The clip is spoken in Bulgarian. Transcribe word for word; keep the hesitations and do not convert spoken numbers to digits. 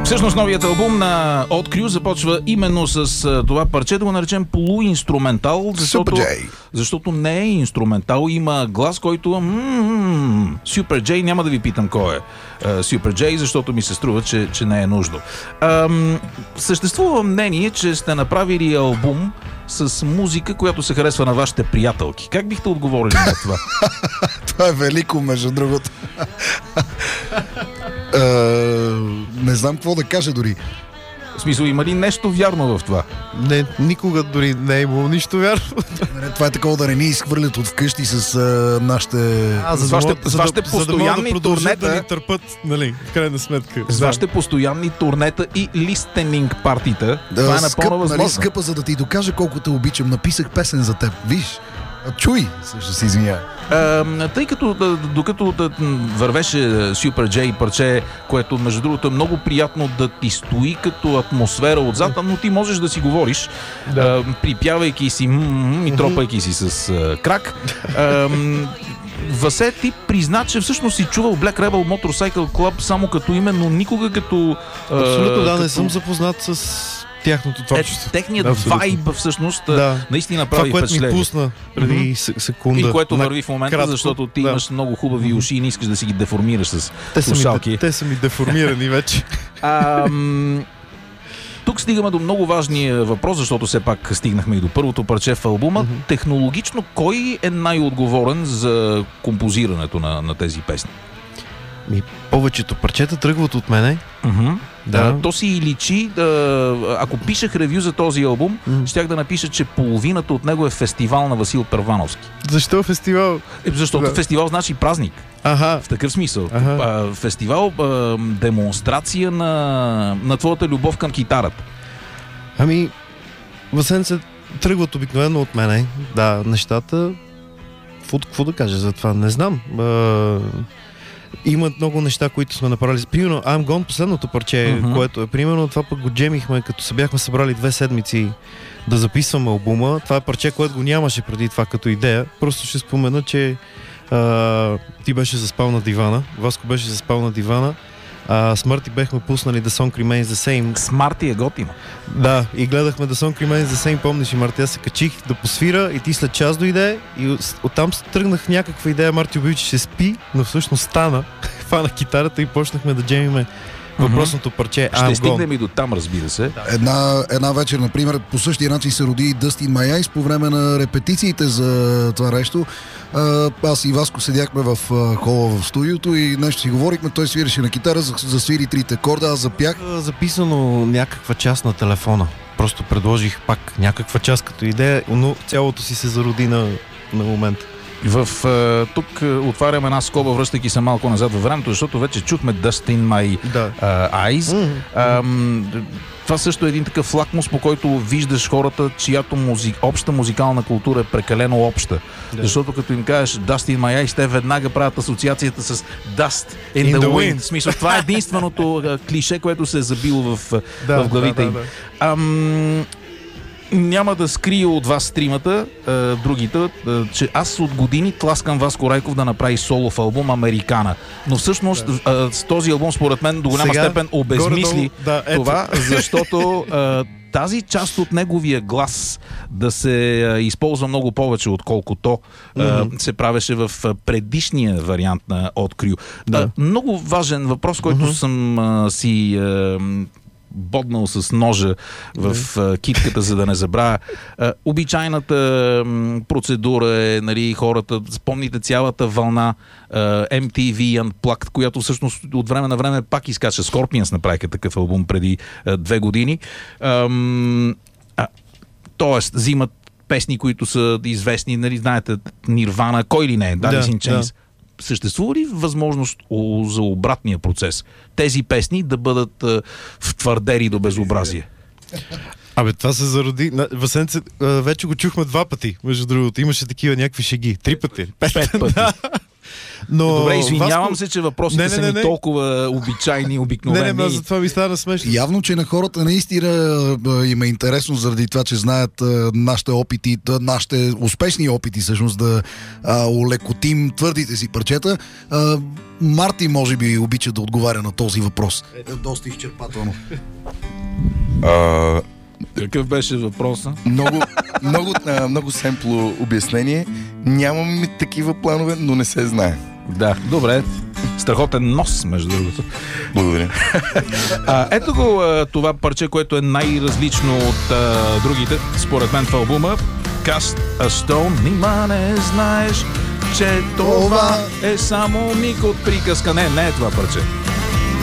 Всъщност новият албум на Odd Crew започва именно с това парче, да го наречем полуинструментал, защото, защото не е инструментал, има глас, който м-м-м, Super J, няма да ви питам кой е Super J, защото ми се струва, че, че не е нужно. Ам, съществува мнение, че сте направили албум с музика, която се харесва на вашите приятелки. Как бихте отговорили на това? Това е велико, между другото. Uh, не знам какво да кажа дори. В смисъл, има ли нещо вярно в това? Не, никога дори не е имало нищо вярно. Това е такова да не ни изхвърлят от вкъщи с uh, нашите... А, за, с вашите, за, с вашите за, постоянни да турнета... да ни търпат, нали, в крайна сметка. С да. вашите постоянни турнета и листенинг партита. Да, това е скъп, напълно възможно. Нали, скъпа, за да ти докажа колко те обичам. Написах песен за теб. Виж, чуй, също се извиня. Тъй като докато да вървеше Super J парче, което между другото е много приятно да ти стои като атмосфера отзад, но ти можеш да си говориш, да. припявайки си и тропайки си с крак. Васе, ти призна, че всъщност си чувал Black Rebel Motorcycle Club само като име, но никога като... Абсолютно да, като... не съм запознат с тяхното творчество. Е, техният да, вайб всъщност да. наистина прави това, впечатление. Това, което ми пусна преди mm-hmm. секунда. И което върви в момента, кратко, защото ти да. имаш много хубави уши и не искаш да си ги деформираш с те слушалки. Са ми, те са ми деформирани вече. А, м- тук стигаме до много важния въпрос, защото все пак стигнахме и до първото парче в албума. Mm-hmm. Технологично, кой е най-отговорен за композирането на, на тези песни? Ми, повечето парчета тръгват от мене. Mm-hmm. Да. Да, то си и личи. Да, ако пишех ревю за този албум, mm. щях да напиша, че половината от него е фестивал на Васил Първановски. Защо фестивал? Е, защото да. фестивал значи празник. Ага. В такъв смисъл. Ага. А, фестивал, а, демонстрация на, на твоята любов към китарата. Ами, Васен се тръгват обикновено от мене. Да, нещата. Какво да кажа за това? Не знам. А... Има много неща, които сме направили. Примерно, I'm Gone, последното парче, uh-huh. което е примерно, това пък го джемихме, като се бяхме събрали две седмици да записваме албума. Това е парче, което го нямаше преди това като идея. Просто ще спомена, че а, ти беше заспал на дивана, Васко беше заспал на дивана, а, с Марти бехме пуснали The Song Remains the Same. С Марти е готино. Да, и гледахме The Song Remains the Same, помниш и Марти, аз се качих да посвира и ти след час дойде и оттам тръгнах някаква идея, Марти обяви, че ще спи, но всъщност стана, хвана китарата и почнахме да джемиме въпросното парче. Ще стигнем и до там, разбира се. Една, една вечер, например, по същия начин се роди Dustin My Eyes по време на репетициите за това нещо. Аз и Васко седяхме в хола в студиото и нещо си говорихме, той свиреше на китара, засвири трите акорда, аз запях. Записано някаква част на телефона. Просто предложих пак някаква част като идея, но цялото си се зароди на, на момента. В, тук отварям една скоба, връщайки се малко назад във времето, защото вече чухме Dust in My да. uh, Eyes. Mm-hmm. Um, това също е един такъв лакмус, по който виждаш хората, чиято музи... обща музикална култура е прекалено обща. Да. Защото като им кажеш Dust in My Eyes, те веднага правят асоциацията с Dust in, in the, the Wind. wind. В смисъл, това е единственото клише, което се е забило в, да, в главите им. Да, да, да. Um, Няма да скрия от вас тримата, е, другите, е, че аз от години тласкам Васко Райков да направи солов албум Американа. Но всъщност да. е, с този албум според мен до голяма Сега, степен обезмисли да, това, защото е, тази част от неговия глас да се е, използва много повече, отколкото е, mm-hmm. се правеше в предишния вариант на Odd Crew. Да. Е, много важен въпрос, който mm-hmm. съм е, си... Е, боднал с ножа в uh, китката, за да не забравя. Uh, обичайната um, процедура е, нали, хората, спомните цялата вълна uh, Ем Ти Ви Unplugged, която всъщност от време на време пак изкача. Scorpions направиха такъв албум преди uh, две години. Um, uh, тоест, взимат песни, които са известни, нали, знаете, Нирвана, кой ли не е, Alice in Chains. Да. Съществува ли възможност за обратния процес? Тези песни да бъдат а, втвърдери до безобразие? Абе, това се зароди. Васенце, вече го чухме два пъти, между другото. Имаше такива някакви шеги. Три пъти. Пет, Пет пъти. Но, Добре, извинявам Васко... се, че въпросите Не, не, са не, ми не. толкова обичайни, обикновени. Не, не, не, затова ми стана смешно. Явно, че на хората наистина а, им е интересно заради това, че знаят а, нашите опити, да, нашите успешни опити всъщност да а, улекотим твърдите си парчета. А, Марти може би обича да отговаря на този въпрос. Е доста изчерпателно. А, Какъв беше въпросът? много, много, а, много семпло обяснение. Нямам такива планове, но не се знае. Да, добре. Страхотен нос, между другото. Благодаря. А, ето го а, това парче, което е най-различно от а, другите, според мен в албума. Cast a Stone. Нима не знаеш, че това е само миг от приказка. Не, не е това парче.